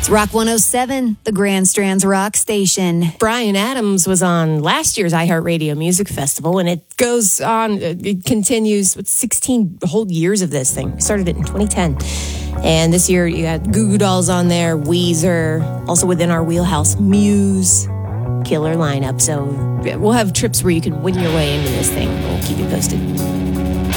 It's Rock 107, the Grand Strands Rock Station. Bryan Adams was on last year's iHeartRadio Music Festival, and it goes on, it continues with 16 whole years of this thing. Started it in 2010. And this year you got Goo Goo Dolls on there, Weezer, also within our wheelhouse, Muse, killer lineup. So we'll have trips where you can win your way into this thing. We'll keep you posted.